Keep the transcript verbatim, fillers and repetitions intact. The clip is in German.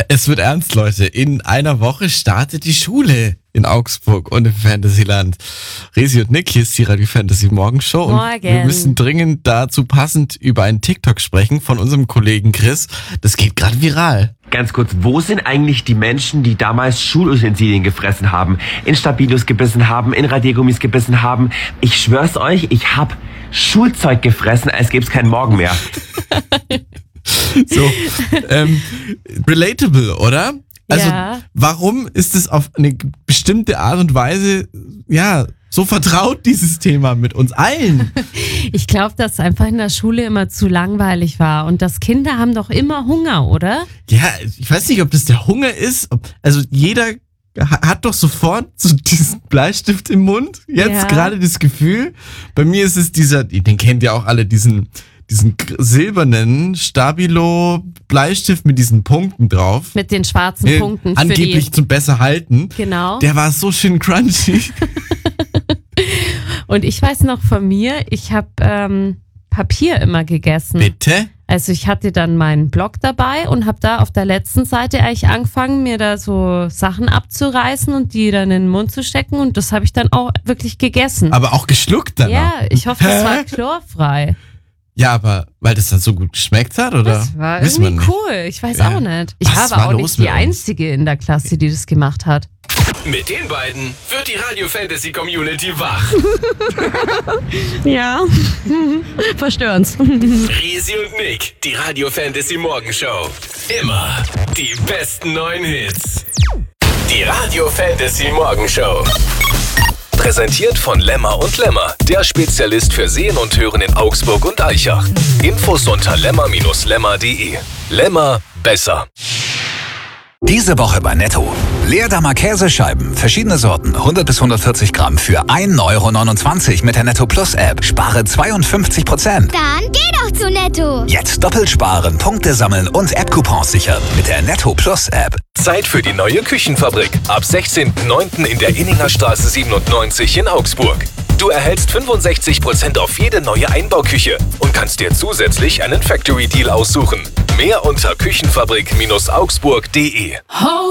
Es wird ernst, Leute. In einer Woche startet die Schule in Augsburg und im Fantasyland. Resi und Nick, hier ist die Radio Fantasy Morgenshow. Und Morgen. wir müssen dringend dazu passend über einen TikTok sprechen von unserem Kollegen Chris. Das geht gerade viral. Ganz kurz, wo sind eigentlich die Menschen, die damals Schulutensilien gefressen haben, in Stabilos gebissen haben, in Radiergummis gebissen haben? Ich schwör's euch, ich hab Schulzeug gefressen, als gäb's keinen Morgen mehr. So, ähm, relatable, oder? Also, Ja. warum ist es auf eine bestimmte Art und Weise, ja, so vertraut, dieses Thema mit uns allen? Ich glaube, dass es einfach in der Schule immer zu langweilig war. Und das Kinder haben doch immer Hunger, oder? Ja, ich weiß nicht, ob das der Hunger ist. Ob, also jeder ha- hat doch sofort so diesen Bleistift im Mund. Jetzt Ja. gerade das Gefühl. Bei mir ist es dieser, den kennt ihr auch alle, diesen, diesen k- silbernen Stabilo-Bleistift mit diesen Punkten drauf. Mit den schwarzen Äh, Punkten. für Angeblich die, zum besser halten. Genau. Der war so schön crunchy. Und ich weiß noch von mir, ich habe ähm, Papier immer gegessen. Bitte? Also ich hatte dann meinen Block dabei und habe da auf der letzten Seite eigentlich angefangen, mir da so Sachen abzureißen und die dann in den Mund zu stecken. Und das habe ich dann auch wirklich gegessen. Aber auch geschluckt dann Ja, noch. ich hoffe, das Hä? war chlorfrei. Ja, aber weil das dann so gut geschmeckt hat, oder? Das war Wissen wir irgendwie nicht. cool. Ich weiß Ja. auch nicht. Ich Was war war aber auch los nicht die mit uns? Einzige in der Klasse, die das gemacht hat. Mit den beiden wird die Radio Fantasy Community wach. Ja, verstören's. Resi und Nick, die Radio Fantasy Morgenshow. Immer die besten neuen Hits. Die Radio Fantasy Morgenshow. Präsentiert von Lemmer und Lemmer, der Spezialist für Sehen und Hören in Augsburg und Aichach. Infos unter lemmer Bindestrich lemmer punkt de. Lemmer, besser. Diese Woche bei Netto. Leerdammer Käsescheiben, verschiedene Sorten, hundert bis hundertvierzig Gramm für ein Euro neunundzwanzig mit der Netto Plus App. Spare zweiundfünfzig Prozent. Dann geh doch zu Netto. Jetzt doppelt sparen, Punkte sammeln und App-Coupons sichern mit der Netto Plus App. Zeit für die neue Küchenfabrik. Ab sechzehnten neunten in der Inninger Straße siebenundneunzig in Augsburg. Du erhältst fünfundsechzig Prozent auf jede neue Einbauküche und kannst dir zusätzlich einen Factory Deal aussuchen. Mehr unter küchenfabrik Bindestrich augsburg punkt de.